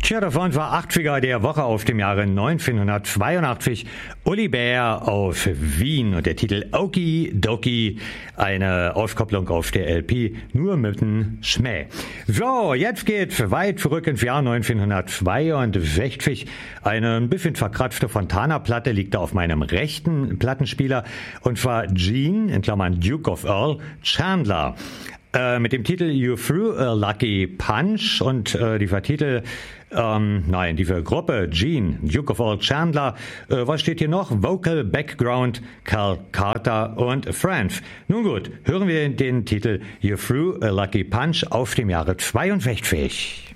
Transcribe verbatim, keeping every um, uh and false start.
Tja, davon war Achtfinger der Woche auf dem Jahre neunzehnhundertzweiundachtzig. Uli Bär auf Wien und der Titel Okie Dokie, eine Auskopplung auf der L P Nur mit'n Schmäh. So, jetzt geht's weit zurück ins Jahr neunzehnhundertzweiundsechzig. Eine ein bisschen verkratzte Fontana-Platte liegt da auf meinem rechten Plattenspieler und zwar Gene, in Klammern Duke of Earl, Chandler. Äh, mit dem Titel You Threw a Lucky Punch und äh, dieser Titel, ähm, nein, diese Gruppe Gene, Duke of Earl Chandler, äh, was steht hier noch? Vocal Background, Carl Carter und Friends. Nun gut, hören wir den Titel You Threw a Lucky Punch auf dem Jahre zweiundsechzig.